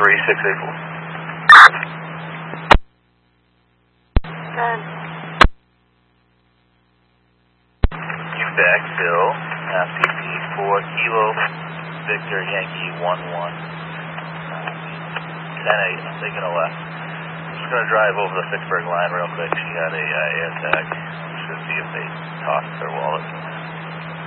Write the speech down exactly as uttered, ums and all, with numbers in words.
three six eight four. Ten. Quebec, Bill, F T P four Kilo, Victor, Yankee one one. ten eight, I'm taking a left. I'm just going to drive over the Fitchburg line real quick. She got a uh, air tag. Just to see if they tossed their wallet.